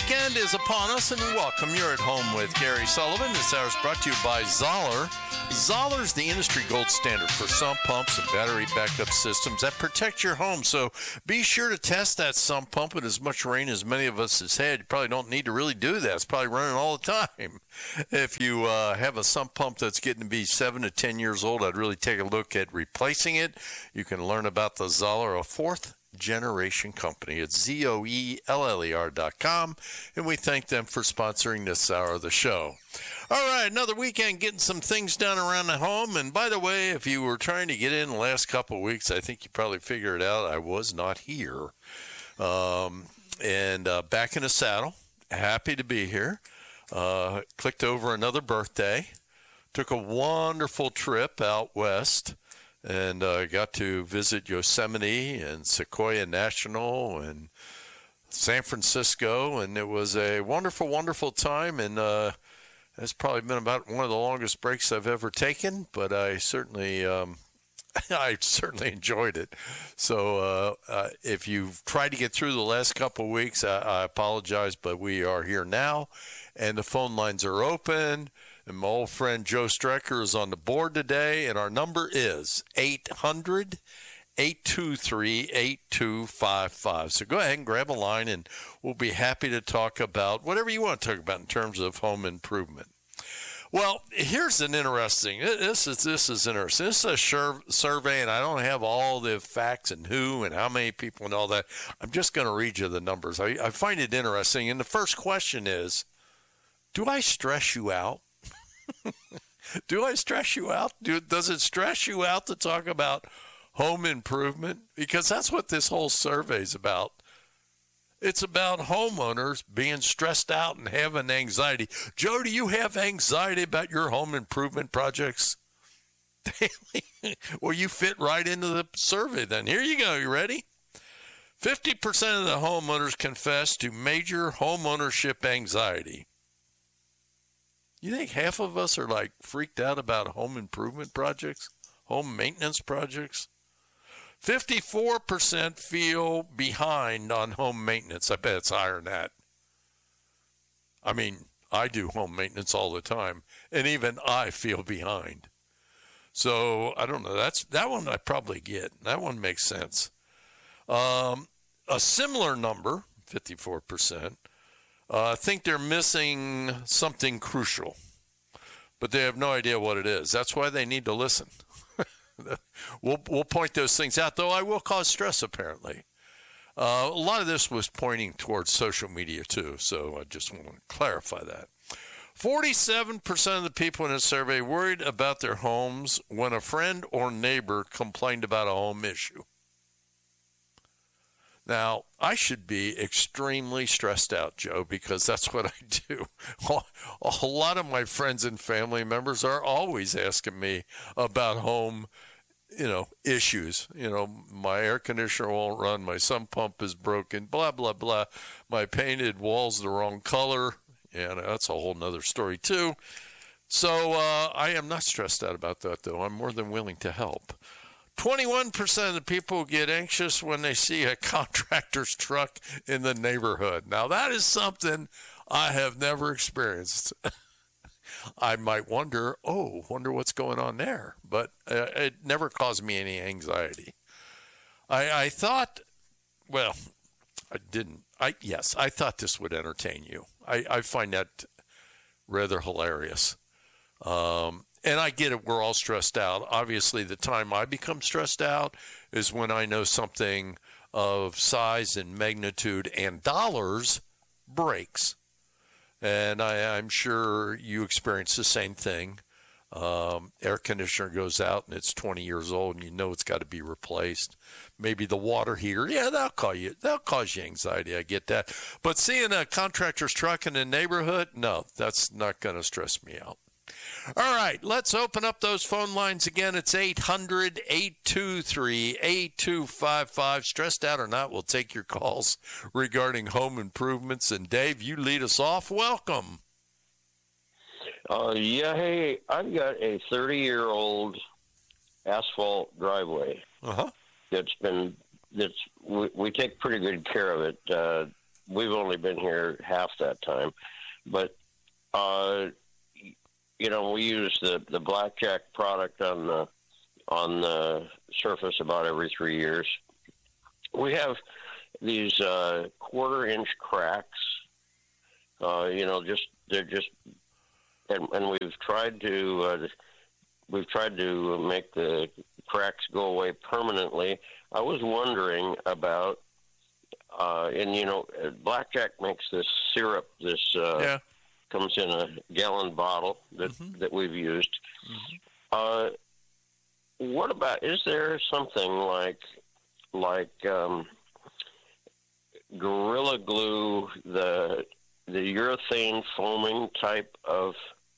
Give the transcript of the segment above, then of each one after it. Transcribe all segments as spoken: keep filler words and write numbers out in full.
weekend is upon us, and welcome. You're at home with Gary Sullivan. This hour is brought to you by Zoller. Zoller's the industry gold standard for sump pumps and battery backup systems that protect your home. So be sure to test that sump pump with as much rain as many of us has had. You probably don't need to really do that. It's probably running all the time. If you uh, have a sump pump that's getting to be seven to ten years old, I'd really take a look at replacing it. You can learn about the Zoller, a fourth generation company. It's Z O E L L E R dot com, and we thank them for sponsoring this hour of the show. All right, another weekend getting some things done around the home. And by the way, if you were trying to get in the last couple of weeks, I think you probably figured out I was not here. Um, and uh, back in the saddle, happy to be here. Uh, clicked over another birthday, took a wonderful trip out west, and uh, got to visit Yosemite and Sequoia National and San Francisco, and it was a wonderful, wonderful time, and uh, it's probably been about one of the longest breaks I've ever taken, but I certainly um, I certainly enjoyed it. So uh, uh, if you've tried to get through the last couple of weeks, I, I apologize, but we are here now, and the phone lines are open. And my old friend Joe Strecker is on the board today, and our number is eight hundred, eight two three, eight two five five. So go ahead and grab a line, and we'll be happy to talk about whatever you want to talk about in terms of home improvement. Well, here's an interesting, this is, this is interesting. This is a sur- survey, and I don't have all the facts and who and how many people and all that. I'm just going to read you the numbers. I, I find it interesting. And the first question is, do I stress you out? Do I stress you out? Do, does it stress you out to talk about home improvement? Because that's what this whole survey is about. It's about homeowners being stressed out and having anxiety. Joe, do you have anxiety about your home improvement projects? Well, you fit right into the survey then. Here you go. You ready? fifty percent of the homeowners confess to major home ownership anxiety. You think half of us are like freaked out about home improvement projects, home maintenance projects? fifty-four percent feel behind on home maintenance. I bet it's higher than that. I mean, I do home maintenance all the time, and even I feel behind. So I don't know. That's that one I probably get. That one makes sense. Um, a similar number, fifty-four percent, uh, think they're missing something crucial, but they have no idea what it is. That's why they need to listen. we'll we'll point those things out, though I will cause stress, apparently. Uh, a lot of this was pointing towards social media, too, so I just want to clarify that. forty-seven percent of the people in a survey worried about their homes when a friend or neighbor complained about a home issue. Now, I should be extremely stressed out, Joe, because that's what I do. A lot of my friends and family members are always asking me about home, you know, issues. You know, my air conditioner won't run, my sump pump is broken, blah, blah, blah. My painted wall's the wrong color. Yeah, that's a whole nother story, too. So uh, I am not stressed out about that, though. I'm more than willing to help. twenty-one percent of the people get anxious when they see a contractor's truck in the neighborhood. Now, that is something I have never experienced. I might wonder, oh, wonder what's going on there. But uh, it never caused me any anxiety. I, I thought, well, I didn't. I Yes, I thought this would entertain you. I, I find that rather hilarious. Um And I get it, we're all stressed out. Obviously, the time I become stressed out is when I know something of size and magnitude and dollars breaks. And I, I'm sure you experience the same thing. Um, air conditioner goes out and it's twenty years old and you know it's got to be replaced. Maybe the water heater, yeah, that'll cause you, that'll cause you anxiety. I get that. But seeing a contractor's truck in the neighborhood, no, that's not going to stress me out. All right, let's open up those phone lines again. It's eight hundred, eight two three, eight two five five. Stressed out or not, we'll take your calls regarding home improvements. And Dave, you lead us off. Welcome. Uh, yeah, hey, I've got a thirty-year-old asphalt driveway uh-huh. that's been, that's we, we take pretty good care of it. Uh, we've only been here half that time, but uh, you know, we use the the Blackjack product on the on the surface about every three years. We have these uh, quarter inch cracks. Uh, you know, just they're just, and, and we've tried to uh, we've tried to make the cracks go away permanently. I was wondering about, uh, and you know, Blackjack makes this syrup. This uh, yeah. comes in a gallon bottle that Mm-hmm. that we've used. Mm-hmm. Uh, what about? Is there something like like um, Gorilla Glue, the the urethane foaming type of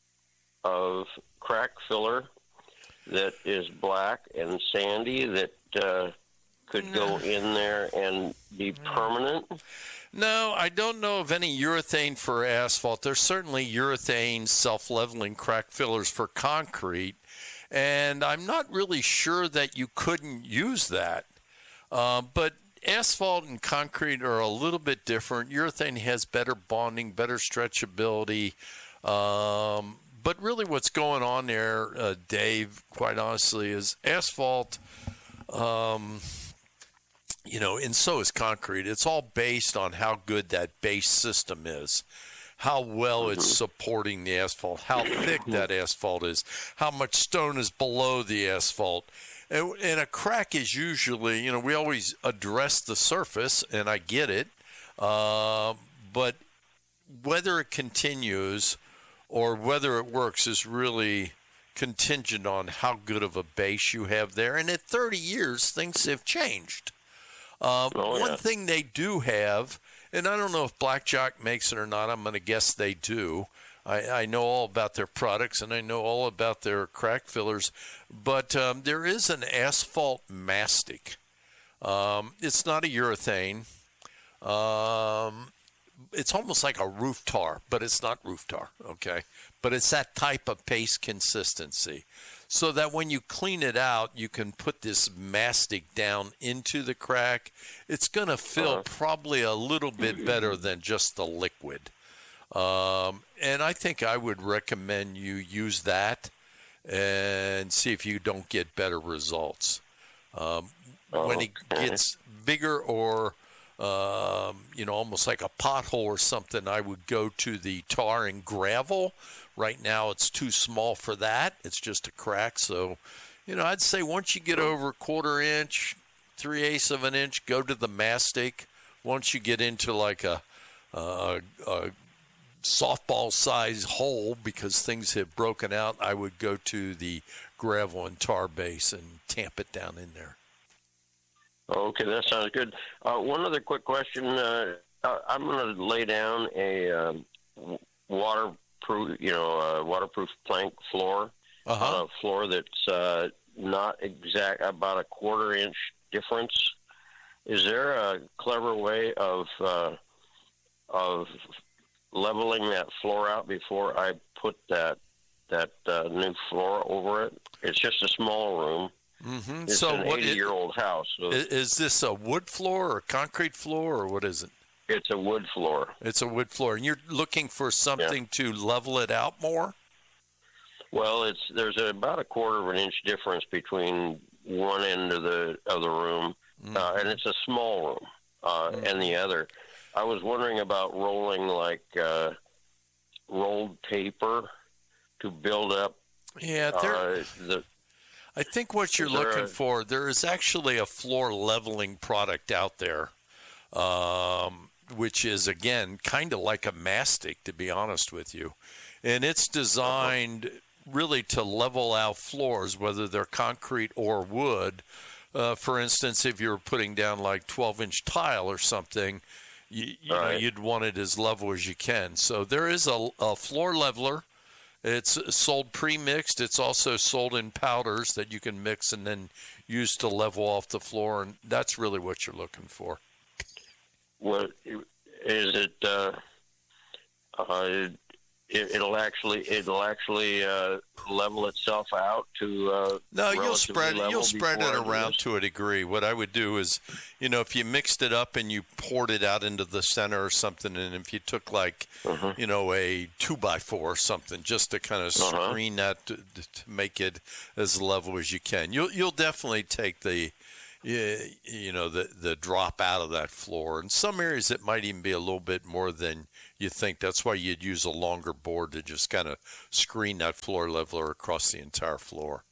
of crack filler that is black and sandy that uh, could go in there and be permanent? No, I don't know of any urethane for asphalt. There's certainly urethane self-leveling crack fillers for concrete, and I'm not really sure that you couldn't use that. Uh, but asphalt and concrete are a little bit different. Urethane has better bonding, better stretchability. Um, but really what's going on there, uh, Dave, quite honestly, is asphalt, um, you know, and so is concrete. It's all based on how good that base system is, how well it's supporting the asphalt, how thick that asphalt is, how much stone is below the asphalt. And, and a crack is usually, you know, we always address the surface, and I get it, uh, but whether it continues or whether it works is really contingent on how good of a base you have there. And at thirty years, things have changed. Uh, Oh, yeah. One thing they do have, and I don't know if Blackjack makes it or not, I'm going to guess they do. I, I know all about their products, and I know all about their crack fillers, but um, there is an asphalt mastic. Um, it's not a urethane. Um, it's almost like a roof tar, but it's not roof tar, okay? But it's that type of paste consistency. So that when you clean it out, you can put this mastic down into the crack. It's going to fill Uh-huh. probably a little bit better than just the liquid. Um, and I think I would recommend you use that and see if you don't get better results. Um, when it Okay. gets bigger or, um, you know, almost like a pothole or something, I would go to the tar and gravel. Right now it's too small for that. It's just a crack. So, you know, I'd say once you get over quarter inch, three eighths of an inch, go to the mastic. Once you get into like a, a, a softball size hole because things have broken out, I would go to the gravel and tar base and tamp it down in there. Okay, that sounds good. Uh, one other quick question. Uh, I'm going to lay down a um, waterproof, you know, uh, waterproof plank floor Uh-huh. on a floor that's uh, not exact, about a quarter inch difference. Is there a clever way of uh, of leveling that floor out before I put that that uh, new floor over it? It's just a small room. Mm-hmm. It's So an what eighty-year-old house. So is, is this a wood floor or a concrete floor or what is it? it's a wood floor. It's a wood floor, and you're looking for something to level it out more? Well, it's there's about a quarter of an inch difference between one end of the of the room, Mm. uh, and it's a small room, uh, Mm. and the other. I was wondering about rolling like uh, rolled paper to build up Yeah, there. uh, the. I think what you're Is there looking a- for, there is actually a floor leveling product out there, um, which is, again, kind of like a mastic, to be honest with you. And it's designed really to level out floors, whether they're concrete or wood. Uh, for instance, if you're putting down like twelve-inch tile or something, you, you know, Right. you'd want it as level as you can. So there is a, a floor leveler. It's sold pre-mixed. It's also sold in powders that you can mix and then use to level off the floor, and that's really what you're looking for. What is it? Uh, uh, it, it'll actually it'll actually uh, level itself out to uh, no you'll spread you'll spread it around to a degree. What I would do is, you know, if you mixed it up and you poured it out into the center or something, and if you took like uh-huh. you know a two by four or something just to kind of uh-huh. screen that to, to make it as level as you can, you'll you'll definitely take the you, you know the the drop out of that floor. In some areas it might even be a little bit more than you think. That's why you'd use a longer board to just kind of screen that floor leveler across the entire floor.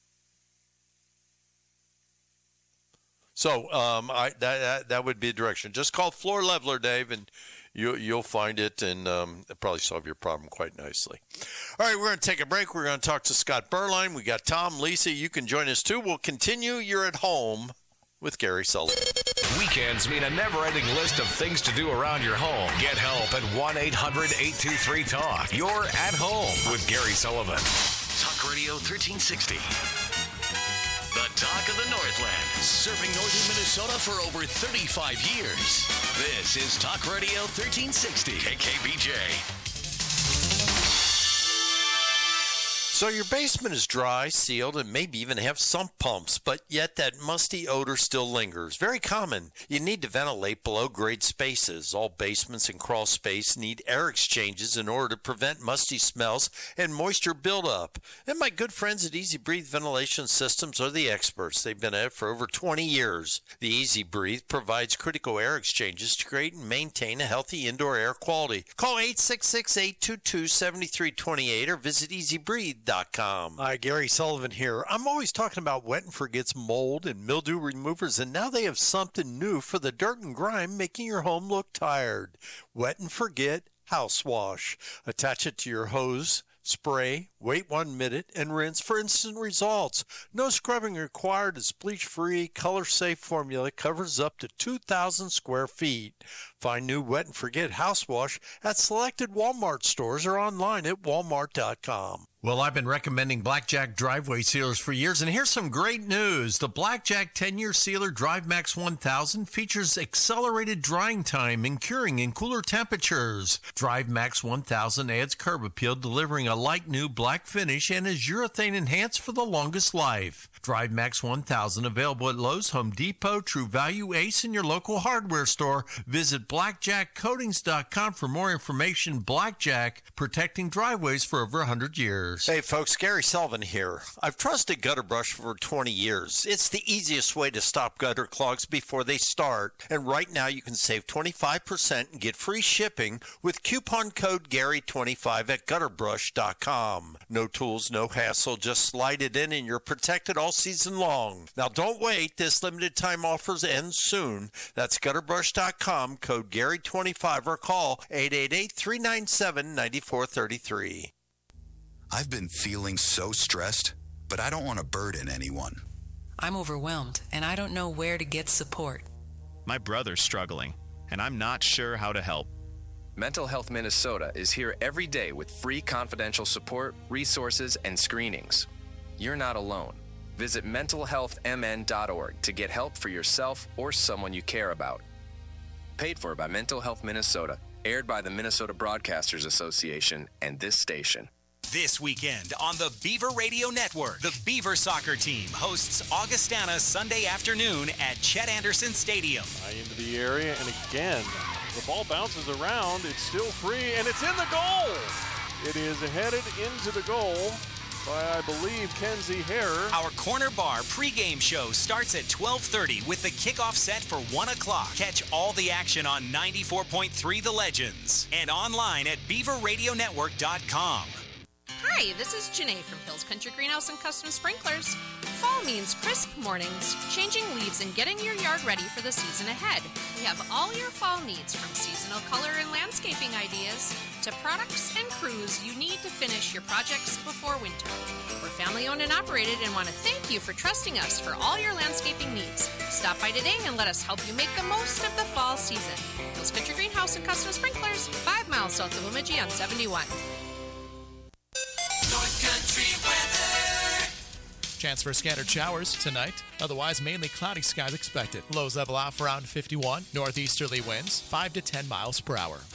So um, I, that, that that would be a direction. Just call Floor Leveler, Dave, and you, you'll find it, and um, it'll probably solve your problem quite nicely. All right, we're going to take a break. We're going to talk to Scott Berline. We got Tom, Lisa. You can join us, too. We'll continue. You're at home with Gary Sullivan. Weekends mean a never-ending list of things to do around your home. Get help at one eight hundred eight two three talk. You're at home with Gary Sullivan. Talk Radio thirteen sixty. The talk of the Northland. Serving northern Minnesota for over thirty-five years. This is Talk Radio thirteen sixty. K K B J. So your basement is dry, sealed, and maybe even have sump pumps, but yet that musty odor still lingers. Very common. You need to ventilate below-grade spaces. All basements and crawl space need air exchanges in order to prevent musty smells and moisture buildup. And my good friends at Easy Breathe Ventilation Systems are the experts. They've been at it for over twenty years. The Easy Breathe provides critical air exchanges to create and maintain a healthy indoor air quality. Call eight six six, eight two two, seven three two eight or visit easy breathe dot com. Hi, Gary Sullivan here. I'm always talking about Wet and Forget's mold and mildew removers, and now they have something new for the dirt and grime making your home look tired. Wet and Forget House Wash. Attach it to your hose, spray, wait one minute, and rinse for instant results. No scrubbing required. Its bleach-free, color-safe formula covers up to two thousand square feet. Find new Wet and Forget House Wash at selected Walmart stores or online at walmart dot com. Well, I've been recommending Blackjack driveway sealers for years, and here's some great news. The Blackjack ten-year sealer DriveMax one thousand features accelerated drying time and curing in cooler temperatures. DriveMax one thousand adds curb appeal, delivering a light new black finish and is urethane enhanced for the longest life. DriveMax one thousand available at Lowe's, Home Depot, True Value, Ace, and your local hardware store. Visit blackjack coatings dot com for more information. Blackjack, protecting driveways for over one hundred years. Hey folks, Gary Sullivan here. I've trusted Gutter Brush for twenty years. It's the easiest way to stop gutter clogs before they start. And right now you can save twenty-five percent and get free shipping with coupon code Gary twenty-five at gutter brush dot com. No tools, no hassle, just slide it in and you're protected all season long. Now don't wait, this limited time offers end soon. That's gutter brush dot com, code Gary twenty-five, or call eight eight eight, three nine seven, nine four three three. I've been feeling so stressed, but I don't want to burden anyone. I'm overwhelmed, and I don't know where to get support. My brother's struggling, and I'm not sure how to help. Mental Health Minnesota is here every day with free confidential support, resources, and screenings. You're not alone. Visit mental health m n dot org to get help for yourself or someone you care about. Paid for by Mental Health Minnesota, aired by the Minnesota Broadcasters Association and this station. This weekend on the Beaver Radio Network, the Beaver soccer team hosts Augustana Sunday afternoon at Chet Anderson Stadium. High into the area, and again, the ball bounces around. It's still free, and it's in the goal. It is headed into the goal by, I believe, Kenzie Hare. Our Corner Bar pregame show starts at twelve thirty with the kickoff set for one o'clock. Catch all the action on ninety-four point three The Legends and online at beaver radio network dot com. Hi, this is Janae from Hills Country Greenhouse and Custom Sprinklers. Fall means crisp mornings, changing leaves, and getting your yard ready for the season ahead. We have all your fall needs, from seasonal color and landscaping ideas to products and crews you need to finish your projects before winter. We're family-owned and operated and want to thank you for trusting us for all your landscaping needs. Stop by today and let us help you make the most of the fall season. Hills Country Greenhouse and Custom Sprinklers, five miles south of Bemidji on seventy-one. North Country weather. Chance for scattered showers tonight. Otherwise, mainly cloudy skies expected. Lows level off around fifty-one. Northeasterly winds five to ten miles per hour.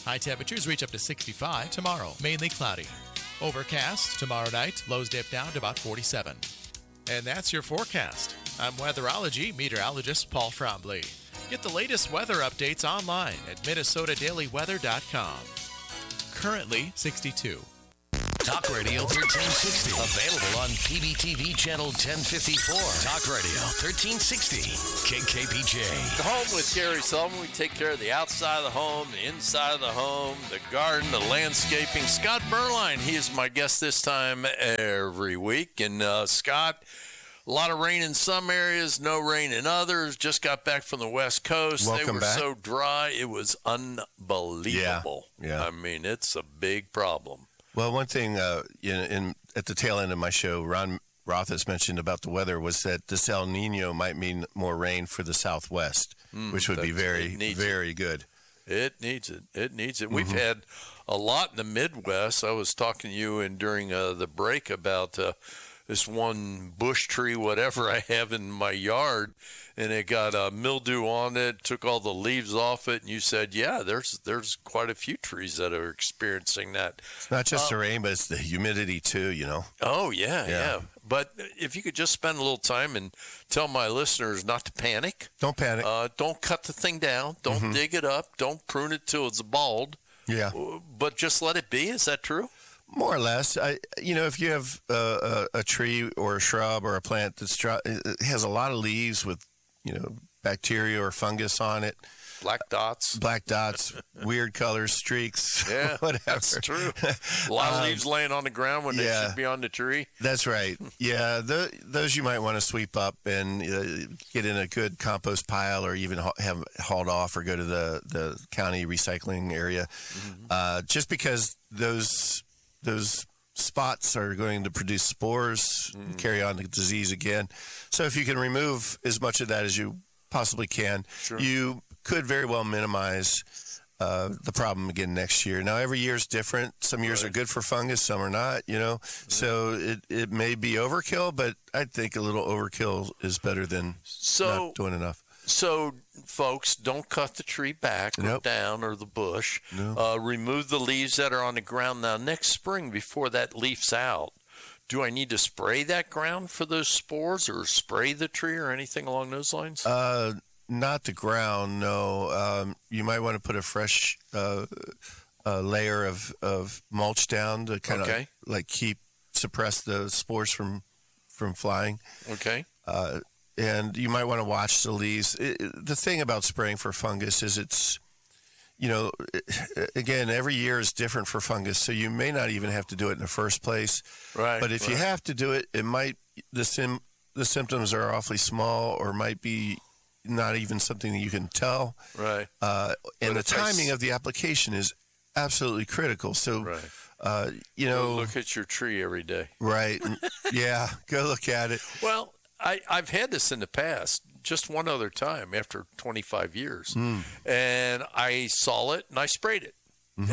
High temperatures reach up to sixty-five tomorrow, mainly cloudy. Overcast tomorrow night, lows dip down to about forty-seven. And that's your forecast. I'm weatherology meteorologist Paul Trombley. Get the latest weather updates online at Minnesota Daily Weather dot com. Currently sixty-two. Talk Radio thirteen sixty. Available on P B T V channel ten fifty-four. Talk Radio thirteen sixty. K K P J. Home with Gary Sullivan. We take care of the outside of the home, the inside of the home, the garden, the landscaping. Scott Berline, he is my guest this time every week. And uh, Scott, a lot of rain in some areas, no rain in others. Just got back from the West Coast. Welcome they were back. so dry, it was unbelievable. Yeah, yeah. I mean, it's a big problem. Well, one thing uh, in, in at the tail end of my show, Ron Rothhaus mentioned about the weather was that this El Nino might mean more rain for the Southwest, mm, which would be very, very it. good. It needs it. It needs it. Mm-hmm. We've had a lot in the Midwest. I was talking to you and during uh, the break about uh, this one bush tree, whatever I have in my yard, and it got uh, mildew on it, took all the leaves off it, and you said, yeah, there's there's quite a few trees that are experiencing that. It's not just uh, the rain, but it's the humidity too, you know. Oh, yeah, yeah, Yeah. But if you could just spend a little time and tell my listeners not to panic. Don't panic. Uh, don't cut the thing down. Don't Mhm. dig it up. Don't prune it till it's bald. Yeah. But just let it be. Is that true? More or less. I, you know, if you have uh, a, a tree or a shrub or a plant that's dry, it has a lot of leaves with, you know, bacteria or fungus on it. Black dots. Black dots, weird colors, streaks, Yeah, whatever. that's true. A lot of Um, leaves laying on the ground when they yeah. should be on the tree. That's right. Yeah, the, those you might want to sweep up and uh, get in a good compost pile, or even ha- have it hauled off, or go to the, the county recycling area. Mm-hmm. Uh, just because those those spots are going to produce spores, Mm. and carry on the disease again. So if you can remove as much of that as you possibly can, Sure. you could very well minimize uh, the problem again next year. Now, every year is different. Some years Right. are good for fungus, some are not, you know. So it, it may be overkill, but I think a little overkill is better than So- not doing enough. So, folks, don't cut the tree back or Nope. down or the bush. No. Uh, remove the leaves that are on the ground. Now, next spring, before that leaf's out, do I need to spray that ground for those spores, or spray the tree, or anything along those lines? Uh, not the ground, no. Um, you might want to put a fresh uh, uh, layer of, of mulch down to kind of Okay. like keep suppress the spores from from flying. Okay. Uh, and you might want to watch the leaves. It, it- the thing about spraying for fungus is it's, you know, it- again, every year is different for fungus, so you may not even have to do it in the first place. Right. But if you right. have to do it, it might the sim the symptoms are awfully small, or might be not even something that you can tell. Right. Uh, and But the if I timing s- of the application is absolutely critical. So, Right. uh, you Go know, look at your tree every day. right? Yeah, go look at it. Well, I, I've had this in the past, just one other time after twenty-five years. Mm. And I saw it and I sprayed it. Mhm.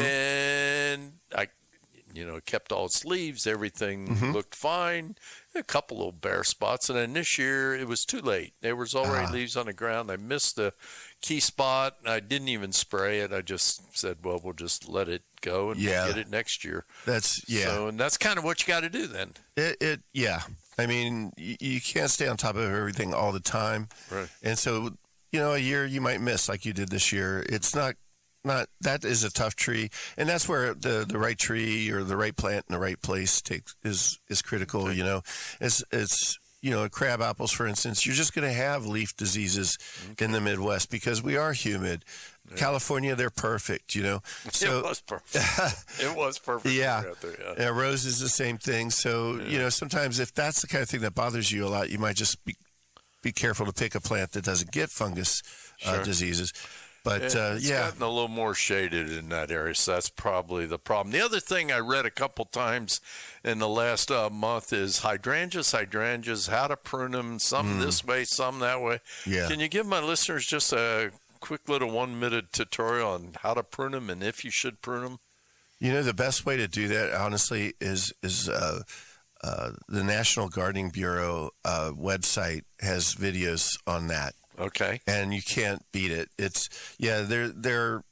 And I, you know, kept all its leaves. Everything Mhm. looked fine. A couple little bare spots. And then this year it was too late. There was already Ah. leaves on the ground. I missed the key spot. I didn't even spray it. I just said, well, we'll just let it go and Yeah. get it next year. That's yeah. So, and that's kind of what you got to do then. It, it yeah. I mean, you, you can't stay on top of everything all the time. Right. And so, you know, a year you might miss like you did this year. It's not not that is a tough tree, and that's where the the right tree or the right plant in the right place takes is is critical. Okay. You know, it's it's you know, crab apples, for instance, you're just going to have leaf diseases in the Midwest because we are humid. Yeah. California, they're perfect, you know. So, it was perfect. It was perfect. Yeah. Out there, yeah. yeah. Rose is the same thing. So, yeah. you know, sometimes if that's the kind of thing that bothers you a lot, you might just be, be careful to pick a plant that doesn't get fungus Sure. uh, diseases. But, yeah, uh, it's yeah. gotten a little more shaded in that area, so that's probably the problem. The other thing I read a couple times in the last uh, month is hydrangeas, hydrangeas, how to prune them, some Mm. this way, some that way. Yeah. Can you give my listeners just a quick little one-minute tutorial on how to prune them and if you should prune them? You know, the best way to do that, honestly, is is uh, uh, the National Gardening Bureau uh, website has videos on that. Okay. And you can't beat it. It's yeah, they're they're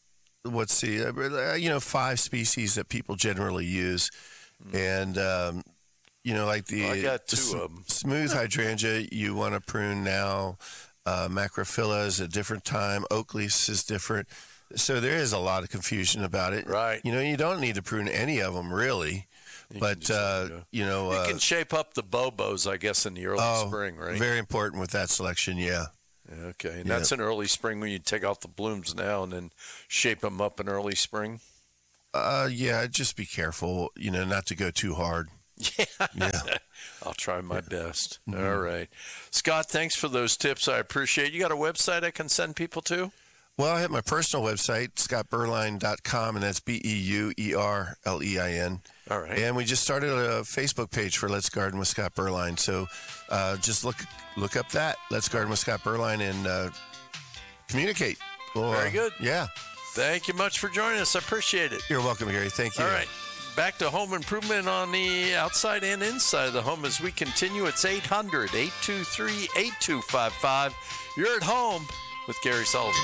what's the, uh, you know, five species that people generally use. Mm. And, um, you know, like the, well, I got two the of them. Smooth hydrangea, you want to prune now. Uh, Macrophylla is a different time. Oak leaves is different. So there is a lot of confusion about it. Right. You know, you don't need to prune any of them, really. You but, uh, you know. You uh, can shape up the bobos, I guess, in the early oh, spring, right? Very important with that selection, yeah. Okay. And yeah. that's in early spring when you take off the blooms now and then shape them up in early spring? Uh, yeah, just be careful, you know, not to go too hard. Yeah. yeah. I'll try my best. Mm-hmm. All right. Scott, thanks for those tips. I appreciate it. You got a website I can send people to? Well, I have my personal website, scott berline dot com, and that's B E U E R L E I N. All right. And we just started a Facebook page for Let's Garden with Scott Berline. So uh, just look look up that, Let's Garden with Scott Berline, and uh, communicate. Well, Very uh, good. Yeah. Thank you much for joining us. I appreciate it. You're welcome, Gary. Thank you. All right. Back to home improvement on the outside and inside of the home as we continue. It's eight hundred, eight two three, eight two five five. You're at home with Gary Sullivan.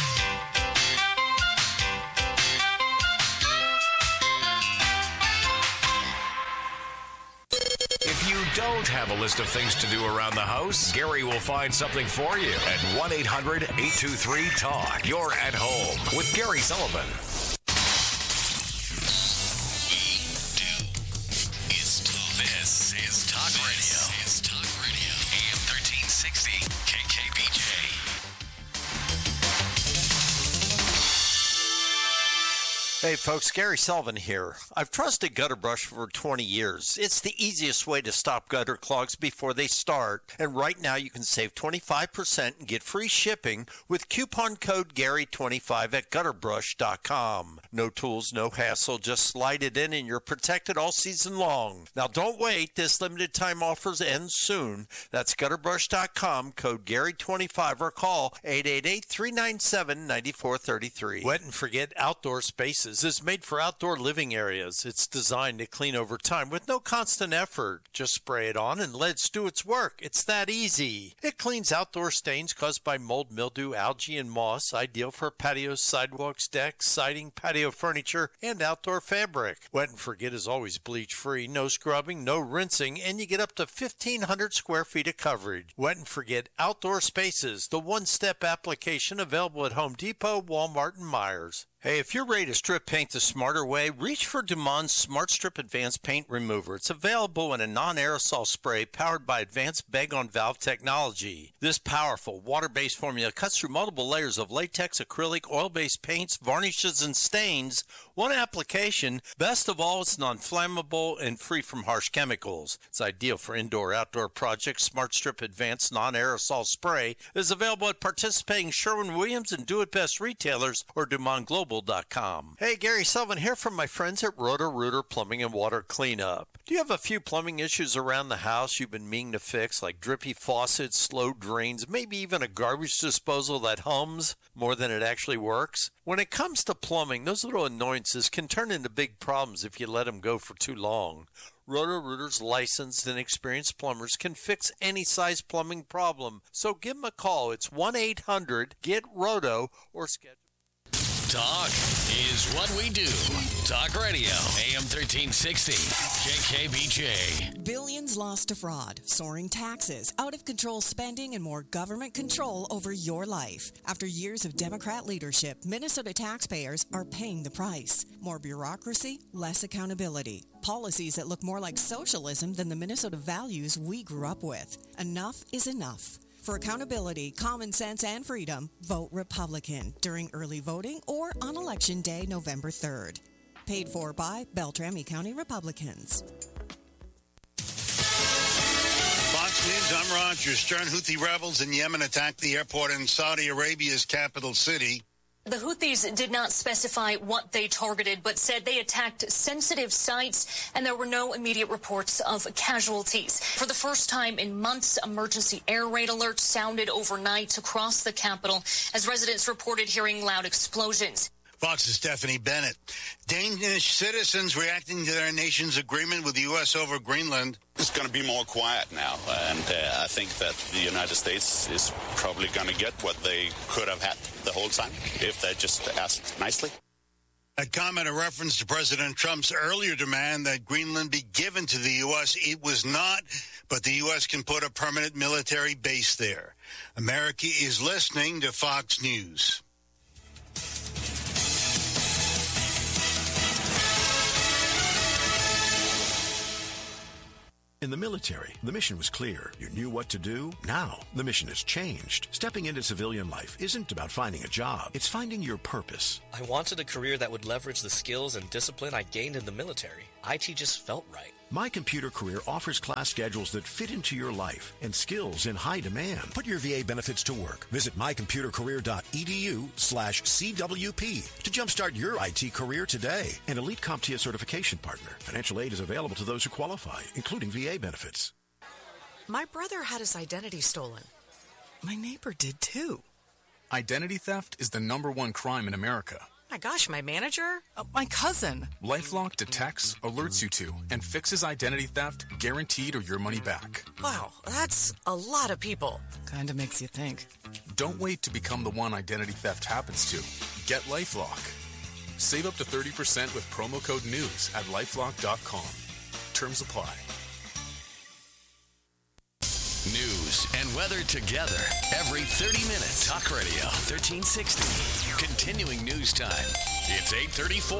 If you don't have a list of things to do around the house, Gary will find something for you at one eight hundred, eight two three, talk. You're at home with Gary Sullivan. This is Talk Radio. This is Talk Radio. A M thirteen sixty K K B J. Hey folks, Gary Sullivan here. I've trusted Gutter Brush for twenty years. It's the easiest way to stop gutter clogs before they start. And right now you can save twenty-five percent and get free shipping with coupon code Gary twenty-five at gutter brush dot com. No tools, no hassle, just slide it in and you're protected all season long. Now don't wait, this limited time offers end soon. That's gutter brush dot com, code Gary twenty-five, or call eight eight eight, three nine seven, nine four three three. Wet and Forget Outdoor Spaces is made for outdoor living areas. It's designed to clean over time with no constant effort. Just spray it on and let it do its work. It's that easy. It cleans outdoor stains caused by mold, mildew, algae, and moss, ideal for patios, sidewalks, decks, siding, patio furniture, and outdoor fabric. Wet and Forget is always bleach-free, no scrubbing, no rinsing, and you get up to fifteen hundred square feet of coverage. Wet and Forget Outdoor Spaces, the one-step application available at Home Depot, Walmart, and Myers. Hey, if you're ready to strip paint the smarter way, reach for Dumond's Smart Strip Advanced Paint Remover. It's available in a non-aerosol spray powered by advanced bag-on-valve technology. This powerful water-based formula cuts through multiple layers of latex, acrylic, oil-based paints, varnishes, and stains. One application. Best of all, it's non-flammable and free from harsh chemicals. It's ideal for indoor-outdoor projects. Smart Strip Advanced Non-Aerosol Spray is available at participating Sherwin-Williams and Do It Best retailers or Dumont Global dot com. Hey, Gary Sullivan here from my friends at Roto-Rooter Plumbing and Water Cleanup. Do you have a few plumbing issues around the house you've been meaning to fix, like drippy faucets, slow drains, maybe even a garbage disposal that hums more than it actually works? When it comes to plumbing, those little annoyances can turn into big problems if you let them go for too long. Roto-Rooter's licensed and experienced plumbers can fix any size plumbing problem, so give them a call. It's one eight hundred, get roto or schedule. Talk is what we do. Talk Radio, A M thirteen sixty, K K B J. Billions lost to fraud, soaring taxes, out-of-control spending, and more government control over your life. After years of Democrat leadership, Minnesota taxpayers are paying the price. More bureaucracy, less accountability. Policies that look more like socialism than the Minnesota values we grew up with. Enough is enough. For accountability, common sense, and freedom, vote Republican during early voting or on Election Day, November third. Paid for by Beltrami County Republicans. Fox News, I'm Roger Stern. Houthi rebels in Yemen attacked the airport in Saudi Arabia's capital city. The Houthis did not specify what they targeted, but said they attacked sensitive sites, and there were no immediate reports of casualties. For the first time in months, emergency air raid alerts sounded overnight across the capital as residents reported hearing loud explosions. Fox's Stephanie Bennett. Danish citizens reacting to their nation's agreement with the U S over Greenland. It's going to be more quiet now, and uh, I think that the United States is probably going to get what they could have had the whole time if they just asked nicely. A comment, a reference to President Trump's earlier demand that Greenland be given to the U S. It was not, but the U S can put a permanent military base there. America is listening to Fox News. In the military, the mission was clear. You knew what to do. Now, the mission has changed. Stepping into civilian life isn't about finding a job. It's finding your purpose. I wanted a career that would leverage the skills and discipline I gained in the military. I T just felt right. My Computer Career offers class schedules that fit into your life and skills in high demand. Put your V A benefits to work. Visit mycomputercareer.edu slash CWP to jumpstart your I T career today. An Elite CompTIA certification partner. Financial aid is available to those who qualify, including V A benefits. My brother had his identity stolen. My neighbor did too. Identity theft is the number one crime in America. My gosh, my manager? Uh, my cousin. LifeLock detects, alerts you to, and fixes identity theft, guaranteed or your money back. Wow, that's a lot of people. Kinda makes you think. Don't wait to become the one identity theft happens to. Get LifeLock. Save up to thirty percent with promo code NEWS at lifelock dot com. Terms apply. News and weather together every thirty minutes. Talk Radio thirteen sixty. Continuing news time. It's eight thirty-four.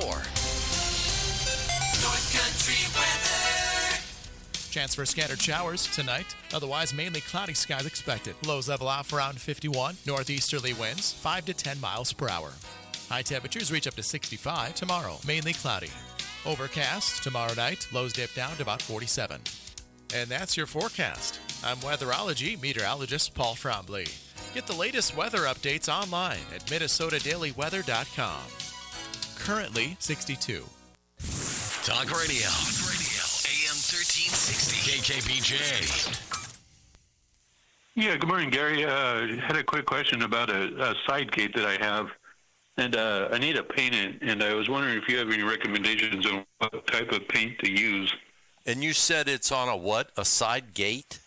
North Country weather. Chance for scattered showers tonight. Otherwise, mainly cloudy skies expected. Lows level off around fifty-one. Northeasterly winds five to ten miles per hour. High temperatures reach up to sixty-five tomorrow. Mainly cloudy. Overcast tomorrow night. Lows dip down to about forty-seven. And that's your forecast. I'm weatherology meteorologist Paul Frombley. Get the latest weather updates online at minnesota daily weather dot com. Currently sixty-two. Talk Radio. Talk Radio. A M thirteen sixty. K K B J. Yeah, good morning, Gary. Uh, had a quick question about a, a side gate that I have, and uh, I need to paint it, and I was wondering if you have any recommendations on what type of paint to use. And you said it's on a what? A side gate?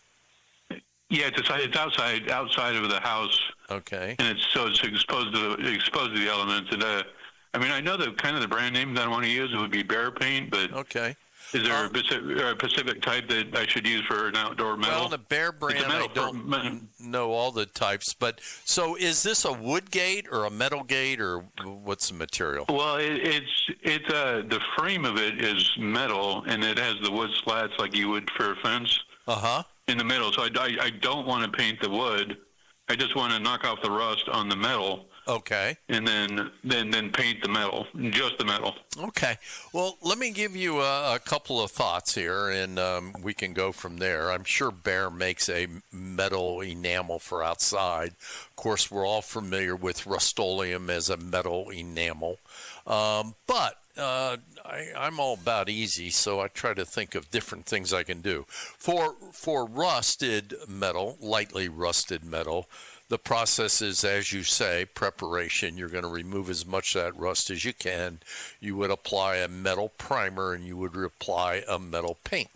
Yeah, it's a, it's outside outside of the house. Okay. And it's so it's exposed to the, exposed to the elements. And uh, I mean, I know the kind of the brand name that I want to use would be Behr Paint, but okay. Is there um, a, specific, a specific type that I should use for an outdoor metal? Well, the Behr brand, I don't for, know all the types. But so, is this a wood gate or a metal gate, or what's the material? Well, it, it's it's uh, the frame of it is metal, and it has the wood slats like you would for a fence. Uh huh. In the middle, so I, I, I don't want to paint the wood. I just want to knock off the rust on the metal. Okay. And then then then paint the metal, just the metal. Okay. Well, let me give you a, a couple of thoughts here, and um, we can go from there. I'm sure Behr makes a metal enamel for outside. Of course, we're all familiar with Rust-Oleum as a metal enamel. Um, but uh, I, I'm all about easy, so I try to think of different things I can do. For for rusted metal, lightly rusted metal, the process is, as you say, preparation. You're going to remove as much of that rust as you can. You would apply a metal primer, and you would apply a metal paint.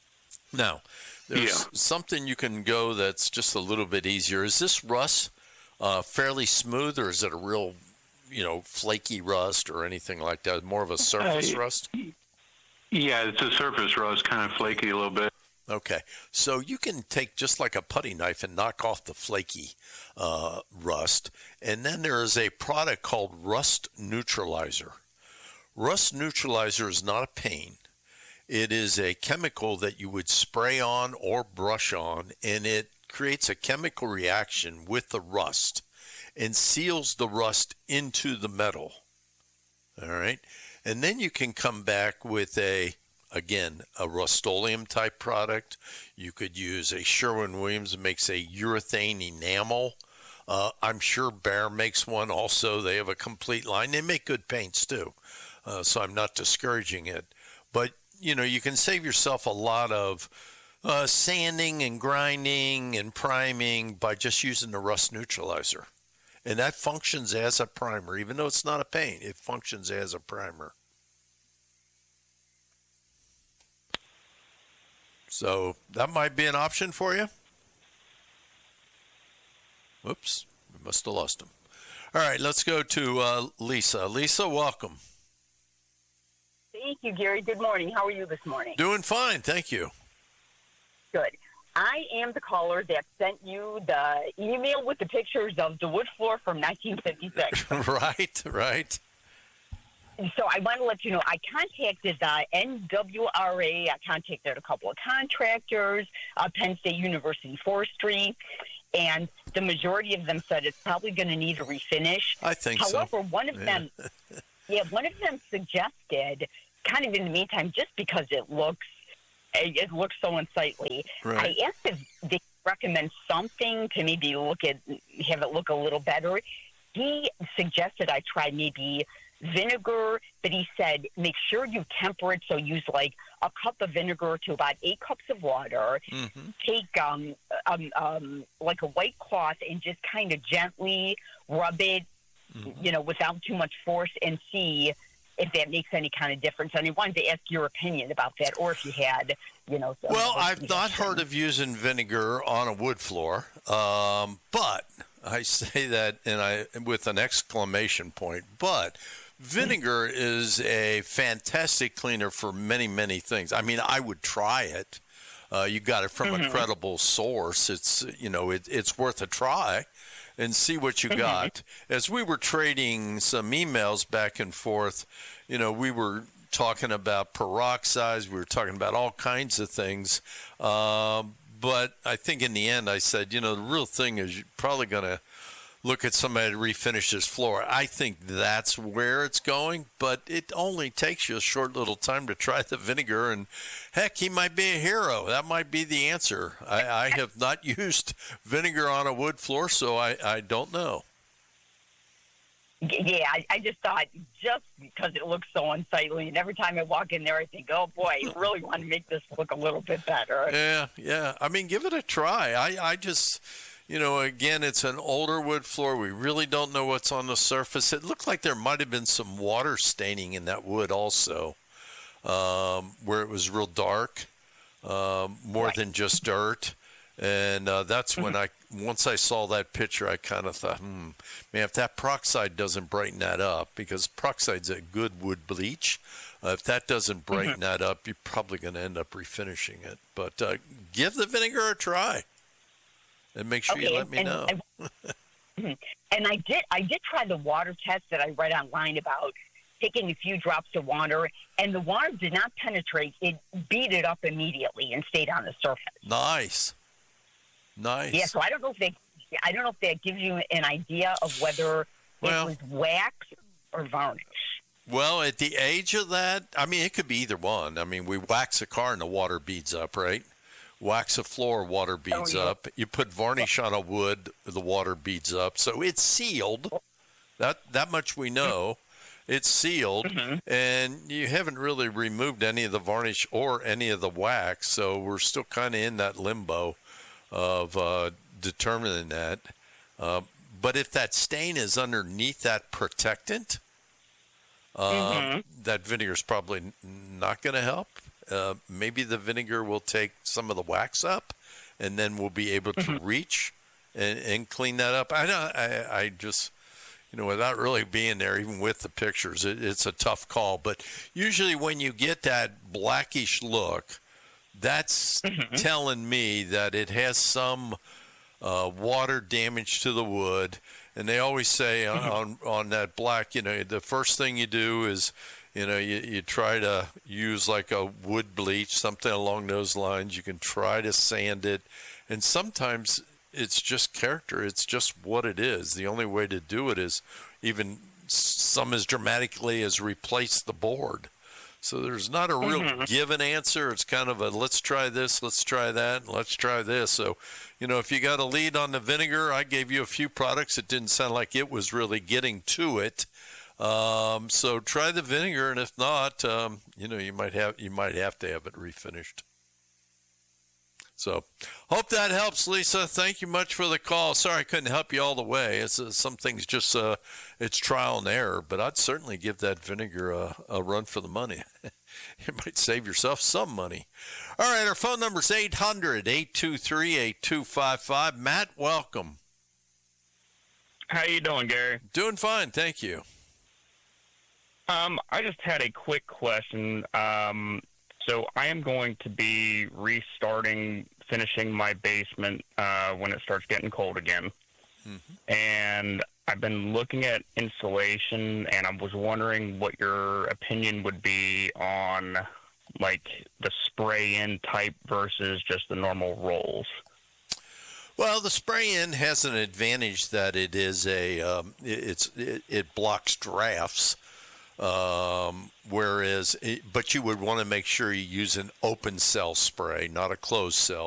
Now, there's yeah. something you can go that's just a little bit easier. Is this rust uh, fairly smooth, or is it a real, you know, flaky rust or anything like that? More of a surface uh, rust? Yeah, it's a surface rust, kind of flaky a little bit. Okay, so you can take just like a putty knife and knock off the flaky uh, rust. And then there is a product called Rust Neutralizer. Rust Neutralizer is not a paint. It is a chemical that you would spray on or brush on, and it creates a chemical reaction with the rust and seals the rust into the metal. All right, and then you can come back with a Again, a Rust-Oleum type product. You could use a Sherwin-Williams makes a urethane enamel. Uh, I'm sure Behr makes one also. They have a complete line. They make good paints too, uh, so I'm not discouraging it. But, you know, you can save yourself a lot of uh, sanding and grinding and priming by just using the Rust Neutralizer. And that functions as a primer. Even though it's not a paint, it functions as a primer. So that might be an option for you. Whoops, we must have lost him. All right, let's go to uh, Lisa. Lisa, welcome. Thank you, Gary. Good morning. How are you this morning? Doing fine, thank you. Good. I am the caller that sent you the email with the pictures of the wood floor from nineteen fifty-six. Right, right. So I want to let you know, I contacted the N W R A. I contacted a couple of contractors, uh, Penn State University Forestry, and the majority of them said it's probably going to need a refinish. I think However, so. However, one of yeah. them, yeah, one of them suggested, kind of in the meantime, just because it looks, it looks so unsightly. Right. I asked if they recommend something to maybe look at, have it look a little better. He suggested I try maybe vinegar, but he said make sure you temper it, so use like a cup of vinegar to about eight cups of water. Mm-hmm. Take um, um um like a white cloth and just kind of gently rub it, mm-hmm. you know, without too much force, and see if that makes any kind of difference. And I wanted to ask your opinion about that, or if you had, you know. Some well, I've not heard of using vinegar on a wood floor, um, but I say that and I with an exclamation point, but. Vinegar is a fantastic cleaner for many, many things. I mean, I would try it. Uh, you got it from mm-hmm. a credible source. It's, you know, it, it's worth a try and see what you mm-hmm. got. As we were trading some emails back and forth, you know, we were talking about peroxides. We were talking about all kinds of things. Um, but I think in the end I said, you know, the real thing is you're probably going to look at somebody to refinish this floor. I think that's where it's going, but it only takes you a short little time to try the vinegar, and heck, he might be a hero. That might be the answer. I, I have not used vinegar on a wood floor, so I, I don't know. Yeah, I, I just thought just because it looks so unsightly, and every time I walk in there, I think, oh, boy, I really want to make this look a little bit better. Yeah, yeah. I mean, give it a try. I, I just... You know, again, it's an older wood floor. We really don't know what's on the surface. It looked like there might have been some water staining in that wood also, um, where it was real dark, um, more right. than just dirt. And uh, that's when I, once I saw that picture, I kind of thought, hmm, man, if that peroxide doesn't brighten that up, because peroxide's a good wood bleach, uh, if that doesn't brighten mm-hmm. that up, you're probably going to end up refinishing it. But uh, give the vinegar a try. And make sure okay, you let me and, know. And, and I did I did try the water test that I read online about taking a few drops of water, and the water did not penetrate. It beat it up immediately and stayed on the surface. Nice. Nice. Yeah, so I don't know if they, I don't know if that gives you an idea of whether well, it was wax or varnish. Well, at the age of that, I mean, it could be either one. I mean, we wax a car and the water beads up, right? Wax a floor, water beads oh, yeah. up. You put varnish on a wood, the water beads up. So it's sealed. That that much we know. It's sealed, mm-hmm. and you haven't really removed any of the varnish or any of the wax. So we're still kind of in that limbo of uh, determining that. Uh, but if that stain is underneath that protectant, uh, mm-hmm. that vinegar is probably not going to help. Uh, maybe the vinegar will take some of the wax up, and then we'll be able to mm-hmm. reach and, and clean that up. I, I I just, you know, without really being there, even with the pictures, it, it's a tough call. But usually when you get that blackish look, that's mm-hmm. telling me that it has some uh, water damage to the wood. And they always say mm-hmm. on, on that black, you know, the first thing you do is, you know, you, you try to use like a wood bleach, something along those lines. You can try to sand it. And sometimes it's just character. It's just what it is. The only way to do it is even some as dramatically as replace the board. So there's not a real mm-hmm. given answer. It's kind of a let's try this, let's try that, let's try this. So, you know, if you got a lead on the vinegar, I gave you a few products. It didn't sound like it was really getting to it. Um, so try the vinegar, and if not, um, you know, you might have you might have to have it refinished. So hope that helps, Lisa. Thank you much for the call. Sorry I couldn't help you all the way. It's uh, some things just uh, it's trial and error, but I'd certainly give that vinegar a, a run for the money. You might save yourself some money. All right, our phone number is eight hundred, eight two three, eight two five five. Matt, welcome. How you doing, Gary? Doing fine, thank you. Um, I just had a quick question. Um, so I am going to be restarting, finishing my basement uh, when it starts getting cold again. Mm-hmm. And I've been looking at insulation, and I was wondering what your opinion would be on, like, the spray-in type versus just the normal rolls. Well, the spray-in has an advantage that it is a um, it, it's it, it blocks drafts, um, whereas it, but you would want to make sure you use an open cell spray, not a closed cell.